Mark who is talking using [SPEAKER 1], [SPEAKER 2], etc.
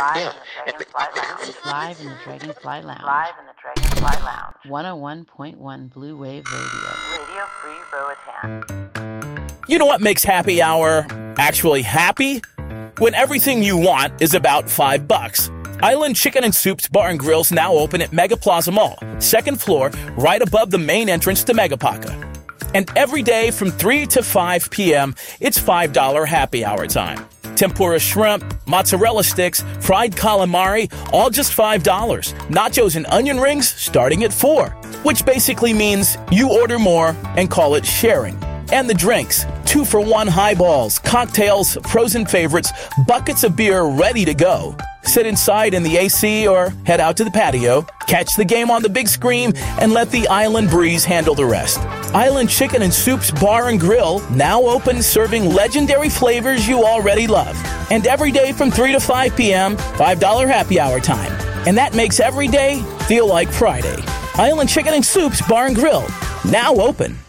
[SPEAKER 1] Live in the Dragonfly Lounge. 101.1 Blue Wave Radio. Radio Free Roatan.
[SPEAKER 2] You know what makes happy hour actually happy? When everything you want is about $5. Island Chicken and Soups Bar and Grill's now open at Mega Plaza Mall, second floor, right above the main entrance to Megapaca. And every day from 3 to 5 p.m., it's $5 happy hour time. Tempura shrimp, mozzarella sticks, fried calamari, all just $5. Nachos and onion rings starting at $4, which basically means you order more and call it sharing. And the drinks, 2-for-1 highballs, cocktails, frozen favorites, buckets of beer ready to go. Sit inside in the AC or head out to the patio, catch the game on the big screen, and let the island breeze handle the rest. Island Chicken and Soups Bar and Grill, now open, serving legendary flavors you already love. And every day from 3 to 5 p.m., $5 happy hour time. And that makes every day feel like Friday. Island Chicken and Soups Bar and Grill, now open.